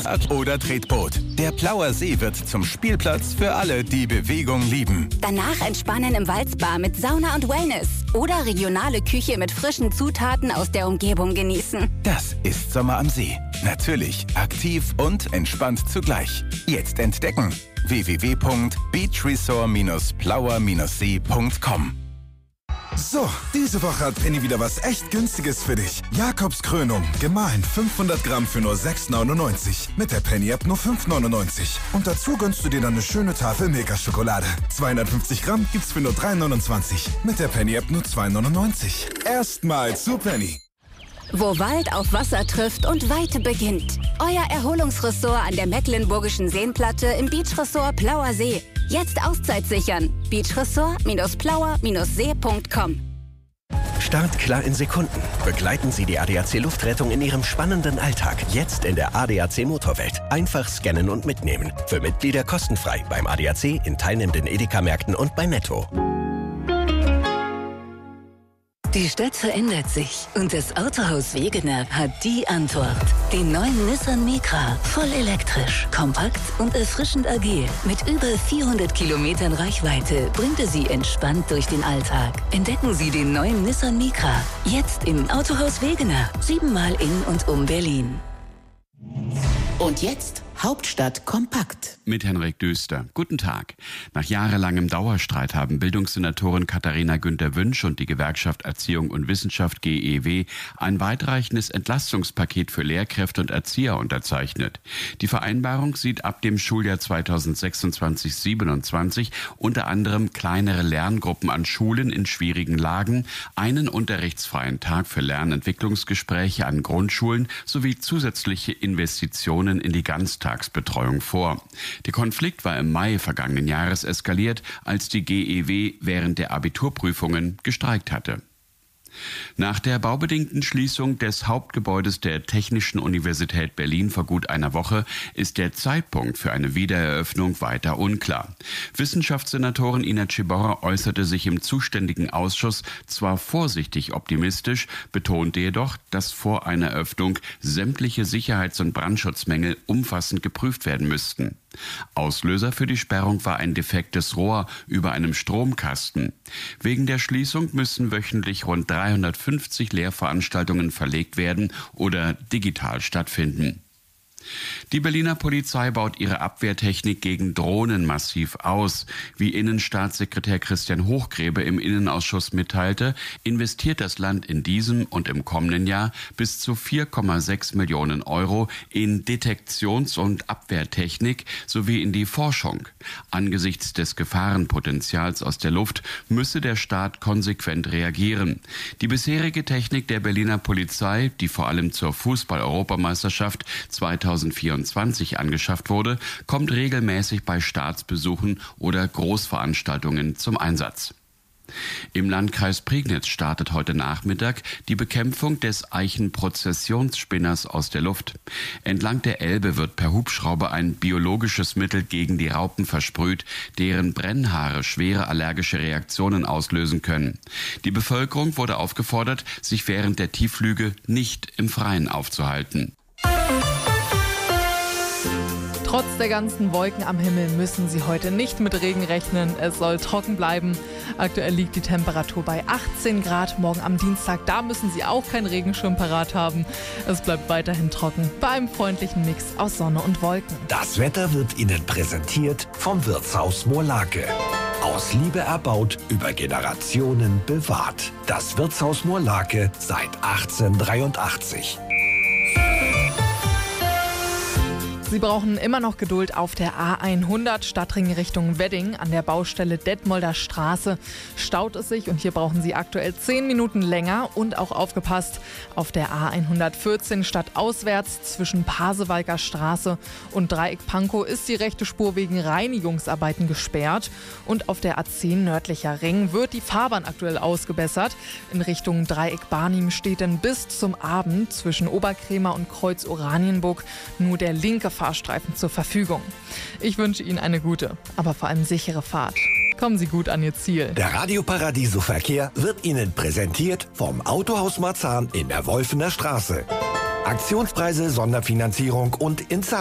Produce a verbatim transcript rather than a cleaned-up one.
oder Tretboot. Der Plauer See wird zum Spielplatz für alle, die Bewegung lieben. Danach entspannen im Waldspa mit Sauna und Wellness. Oder regionale Küche mit frischen Zutaten aus der Umgebung genießen. Das ist Sommer am See. Natürlich aktiv und entspannt zugleich. Jetzt entdecken. w w w punkt beachresort plauer see punkt com. So, diese Woche hat Penny wieder was echt Günstiges für dich. Jakobs Krönung, gemahlen fünfhundert Gramm für nur sechs neunundneunzig. Mit der Penny-App nur fünf neunundneunzig. Und dazu gönnst du dir dann eine schöne Tafel Milka-Schokolade. zweihundertfünfzig Gramm gibt's für nur drei neunundzwanzig. Mit der Penny-App nur zwei neunundneunzig. Erstmal zu Penny. Wo Wald auf Wasser trifft und Weite beginnt. Euer Erholungsressort an der Mecklenburgischen Seenplatte im Beachresort Plauer See. Jetzt Auszeit sichern. beachresort plauer see punkt com. Start klar in Sekunden. Begleiten Sie die A D A C Luftrettung in Ihrem spannenden Alltag. Jetzt in der A D A C Motorwelt. Einfach scannen und mitnehmen. Für Mitglieder kostenfrei beim A D A C, in teilnehmenden Edeka-Märkten und bei Netto. Die Stadt verändert sich und das Autohaus Wegener hat die Antwort. Den neuen Nissan Micra, voll elektrisch, kompakt und erfrischend agil. Mit über vierhundert Kilometern Reichweite bringt er Sie entspannt durch den Alltag. Entdecken Sie den neuen Nissan Micra, jetzt im Autohaus Wegener, siebenmal in und um Berlin. Und jetzt Hauptstadt kompakt. Mit Henrik Döster. Guten Tag. Nach jahrelangem Dauerstreit haben Bildungssenatorin Katharina Günther-Wünsch und die Gewerkschaft Erziehung und Wissenschaft G E W ein weitreichendes Entlastungspaket für Lehrkräfte und Erzieher unterzeichnet. Die Vereinbarung sieht ab dem Schuljahr zweitausendsechsundzwanzig siebenundzwanzig unter anderem kleinere Lerngruppen an Schulen in schwierigen Lagen, einen unterrichtsfreien Tag für Lernentwicklungsgespräche an Grundschulen sowie zusätzliche Investitionen in die Ganztagsbetreuung vor. Der Konflikt war im Mai vergangenen Jahres eskaliert, als die G E W während der Abiturprüfungen gestreikt hatte. Nach der baubedingten Schließung des Hauptgebäudes der Technischen Universität Berlin vor gut einer Woche ist der Zeitpunkt für eine Wiedereröffnung weiter unklar. Wissenschaftssenatorin Ina Ciborra äußerte sich im zuständigen Ausschuss zwar vorsichtig optimistisch, betonte jedoch, dass vor einer Öffnung sämtliche Sicherheits- und Brandschutzmängel umfassend geprüft werden müssten. Auslöser für die Sperrung war ein defektes Rohr über einem Stromkasten. Wegen der Schließung müssen wöchentlich rund dreihundertfünfzig Lehrveranstaltungen verlegt werden oder digital stattfinden. Die Berliner Polizei baut ihre Abwehrtechnik gegen Drohnen massiv aus. Wie Innenstaatssekretär Christian Hochgräbe im Innenausschuss mitteilte, investiert das Land in diesem und im kommenden Jahr bis zu vier Komma sechs Millionen Euro in Detektions- und Abwehrtechnik sowie in die Forschung. Angesichts des Gefahrenpotenzials aus der Luft müsse der Staat konsequent reagieren. Die bisherige Technik der Berliner Polizei, die vor allem zur Fußball-Europameisterschaft zweitausendvierundzwanzig angeschafft wurde, kommt regelmäßig bei Staatsbesuchen oder Großveranstaltungen zum Einsatz. Im Landkreis Prignitz startet heute Nachmittag die Bekämpfung des Eichenprozessionsspinners aus der Luft. Entlang der Elbe wird per Hubschrauber ein biologisches Mittel gegen die Raupen versprüht, deren Brennhaare schwere allergische Reaktionen auslösen können. Die Bevölkerung wurde aufgefordert, sich während der Tiefflüge nicht im Freien aufzuhalten. Trotz der ganzen Wolken am Himmel müssen Sie heute nicht mit Regen rechnen. Es soll trocken bleiben. Aktuell liegt die Temperatur bei achtzehn Grad. Morgen am Dienstag, da müssen Sie auch keinen Regenschirm parat haben. Es bleibt weiterhin trocken bei einem freundlichen Mix aus Sonne und Wolken. Das Wetter wird Ihnen präsentiert vom Wirtshaus Moorlake. Aus Liebe erbaut, über Generationen bewahrt. Das Wirtshaus Moorlake seit achtzehnhundertdreiundachtzig. Sie brauchen immer noch Geduld auf der A hundert Stadtring Richtung Wedding. An der Baustelle Detmolder Straße staut es sich und hier brauchen Sie aktuell zehn Minuten länger. Und auch aufgepasst, auf der A hundertvierzehn stadtauswärts zwischen Pasewalker Straße und Dreieck Pankow ist die rechte Spur wegen Reinigungsarbeiten gesperrt. Und auf der A zehn nördlicher Ring wird die Fahrbahn aktuell ausgebessert. In Richtung Dreieck Barnim steht denn bis zum Abend zwischen Oberkrämer und Kreuz Oranienburg nur der linke Fahrstreifen zur Verfügung. Ich wünsche Ihnen eine gute, aber vor allem sichere Fahrt. Kommen Sie gut an Ihr Ziel. Der Radio Paradiso Verkehr wird Ihnen präsentiert vom Autohaus Marzahn in der Wolfener Straße. Aktionspreise, Sonderfinanzierung und Insa